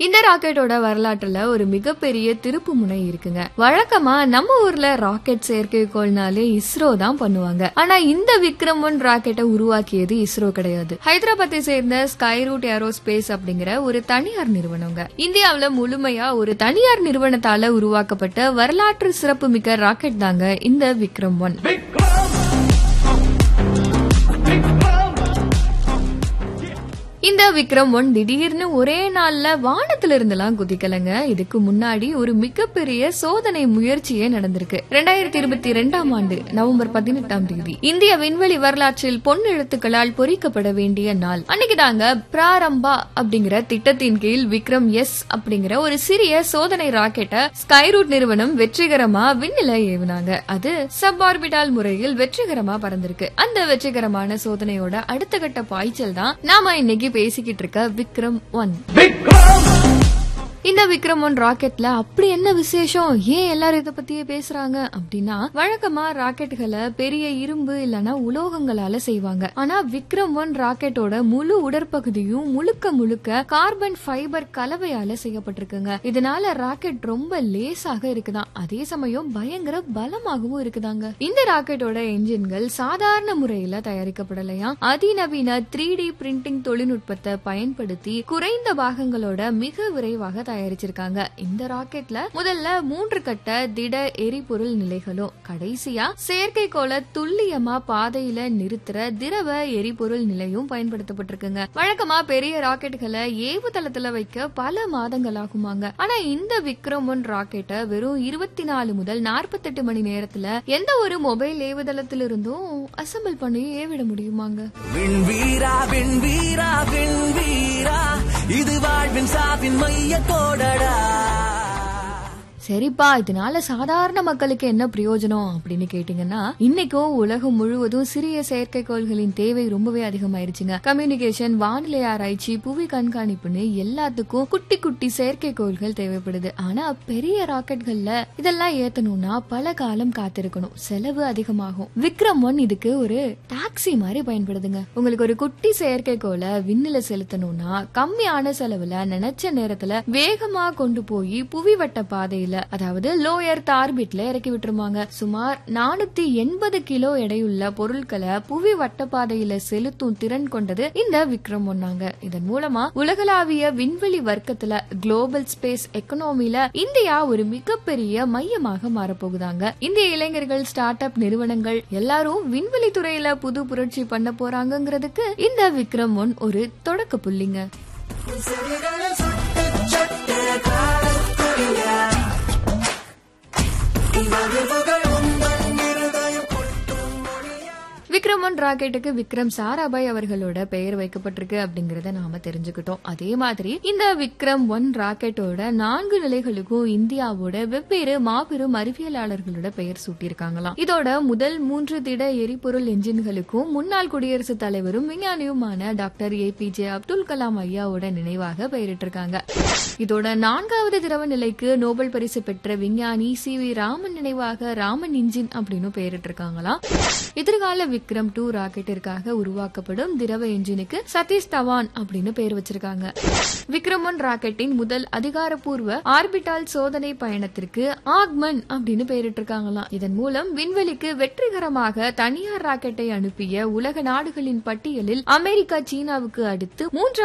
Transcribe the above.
இந்த ராக்கெட்டோட வரலாற்றுல ஒரு மிகப்பெரிய திருப்பு முனை இருக்குங்க. வழக்கமா நம்ம ஊர்ல ராக்கெட் செயற்கைக்கோள்னாலே இஸ்ரோ தான் பண்ணுவாங்க. ஆனா இந்த விக்ரம் 1 ராக்கெட்டை உருவாக்கியது இஸ்ரோ கிடையாது. ஹைதராபாத்தை சேர்ந்த ஸ்கைரூட் ஏரோஸ்பேஸ் அப்படிங்கிற ஒரு தனியார் நிறுவனங்க. இந்தியாவில முழுமையா ஒரு தனியார் நிறுவனத்தால உருவாக்கப்பட்ட வரலாற்று சிறப்பு மிக்க ராக்கெட் தாங்க இந்த விக்ரம் 1. இந்த விக்ரம் 1 திடீர்னு ஒரே நாள்ல வானத்துல இருந்தெல்லாம் குதிக்கலங்க. இதுக்கு முன்னாடி ஒரு மிகப்பெரிய சோதனை முயற்சியே நடந்திருக்கு. 2022ஆம் ஆண்டு நவம்பர் 18ஆம் தேதி இந்திய விண்வெளி வரலாற்றில் பொன் எழுத்துக்களால் பொறிக்கப்பட வேண்டிய நாள். அன்னைக்கு தாங்க பிராரம்பா அப்படிங்கிற திட்டத்தின் கீழ் விக்ரம் எஸ் அப்படிங்கிற ஒரு சிறிய சோதனை ராக்கெட்டை ஸ்கைரூட் நிறுவனம் வெற்றிகரமா விண்ணில ஏவுனாங்க. அது சப் ஆர்பிட்டால் முறையில் வெற்றிகரமா பறந்திருக்கு. அந்த வெற்றிகரமான சோதனையோட அடுத்த கட்ட பாய்ச்சல் தான் நாம இன்னைக்கு பேசிக்கிட்டு இருக்க விக்ரம் 1. இந்த விக்ரம் 1 ராக்கெட்ல அப்படி என்ன விசேஷம், ஏன் எல்லாரும் இத பத்தியே பேசுறாங்க அப்படின்னா, வழக்கமா ராக்கெட்டுகளை பெரிய இரும்பு இல்லனா உலோகங்களால செய்வாங்க. ஆனா விக்ரம் 1 ராக்கெட்டோட முழு உடற்பகுதியும் முழுக்க முழுக்க கார்பன் ஃபைபர் கலவையால செய்யப்பட்டிருக்குங்க. இதனால ராக்கெட் ரொம்ப லேசாக இருக்குதான், அதே சமயம் பயங்கர பலமாகவும் இருக்குதாங்க. இந்த ராக்கெட்டோட என்ஜின்கள் சாதாரண முறையில தயாரிக்கப்படலையா, அதிநவீன 3D பிரிண்டிங் தொழில்நுட்பத்தை பயன்படுத்தி குறைந்த பாகங்களோட மிக விரைவாக தயாரிச்சிருக்காங்க. இந்த ராக்கெட்ல முதல்ல 3 கட்ட திட எரிபொருள் நிலைகளும், கடைசியா செயற்கைக்கோளை துல்லியமா பாதையில நிறுத்துற திரவ எரிபொருள் நிலையும் பயன்படுத்தப்பட்டிருக்குங்க. வழக்கமா பெரிய ராக்கெட்டுகளை ஏவுதளத்துல வைக்க பல மாதங்கள் ஆகுமாங்க. ஆனா இந்த விக்ரம் 1 ராக்கெட்டை வெறும் 24 முதல் 48 மணி நேரத்துல எந்த ஒரு மொபைல் ஏவுதளத்திலிருந்தும் அசம்பிள் பண்ணி ஏவிட முடியுமாங்க. இது வாழ்வின் சாவின் மைய கோடடா. சரிப்பா, இதனால சாதாரண மக்களுக்கு என்ன பிரயோஜனம் அப்படின்னு கேட்டீங்கன்னா, இன்னைக்கும் உலகம் முழுவதும் சிறிய செயற்கைக்கோள்களின் தேவை ரொம்பவே அதிகமாயிருச்சுங்க. கம்யூனிகேஷன், வானிலை ஆராய்ச்சி, புவி கண்காணிப்புன்னு எல்லாத்துக்கும் குட்டி குட்டி செயற்கைக்கோள்கள் தேவைப்படுது. ஆனா பெரிய ராக்கெட்கள்ல இதெல்லாம் ஏத்தணும்னா பல காலம் காத்திருக்கணும், செலவு அதிகமாகும். விக்ரம் 1 இதுக்கு ஒரு டாக்ஸி மாதிரி பயன்படுதுங்க. உங்களுக்கு ஒரு குட்டி செயற்கைக்கோளை விண்ணில செலுத்தணும்னா கம்மியான செலவுல நினைச்ச நேரத்துல வேகமா கொண்டு போய் புவி வட்ட பாதையில, அதாவது லோ எர்த் ஆர்பிட்ல இறக்கி விட்டுருவாங்க. சுமார் 480 கிலோ எடையுள்ள பொருட்களை புவி வட்டப்பாதையில செலுத்தும் திறன் கொண்டது இந்த விக்ரம் 1. இதன் மூலமா உலகளாவிய விண்வெளி வர்க்கத்துல குளோபல் ஸ்பேஸ் எக்கனாமில இந்தியா ஒரு மிகப்பெரிய மையமாக மாறப்போகுதாங்க. இந்திய இளைஞர்கள், ஸ்டார்ட் அப் நிறுவனங்கள் எல்லாரும் விண்வெளி துறையில புது புரட்சி பண்ண போறாங்கிறதுக்கு இந்த விக்ரம் 1 ஒரு தொடக்க புள்ளிங்க. விக்ரம் 1 ராக்கெட்டுக்கு விக்ரம் சாராபாய் அவர்களோட பெயர் வைக்கப்பட்டிருக்கு அப்படிங்கறத நாம தெரிஞ்சுக்கிட்டோம். அதே மாதிரி இந்த விக்ரம் 1 ராக்கெட்டோட 4 நிலைகளுக்கும் இந்தியாவோட வெவ்வேறு மாபெரும் அறிவியலாளர்களோட பெயர் சூட்டியிருக்காங்களாம். இதோட முதல் 3 திட எரிபொருள் என்ஜின்களுக்கும் முன்னாள் குடியரசுத் தலைவரும் விஞ்ஞானியுமான டாக்டர் APJ அப்துல் கலாம் ஐயாவோட நினைவாக பெயரிட்டிருக்காங்க. இதோட 4வது திரவ நிலைக்கு நோபல் பரிசு பெற்ற விஞ்ஞானி CV ராமன் நினைவாக ராமன் இன்ஜின் அப்படின்னு பெயரிட்டிருக்காங்களாம். எதிர்கால விக்ரம் 2 ராக்கெட்டிற்காக உருவாக்கப்படும் திரவ என்ஜினுக்கு சதீஷ் தவான் அப்படின்னு பெயர் வச்சிருக்காங்க. விக்ரம் 1 ராக்கெட்டின் முதல் அதிகாரப்பூர்வ ஆர்பிட்டால் சோதனை பயணத்திற்கு ஆக்மன் அப்படின்னு பெயரிட்டிருக்காங்களாம். இதன் மூலம் விண்வெளிக்கு வெற்றிகரமாக தனியார் ராக்கெட்டை அனுப்பிய உலக நாடுகளின் பட்டியலில் அமெரிக்கா, சீனாவுக்கு அடுத்து 3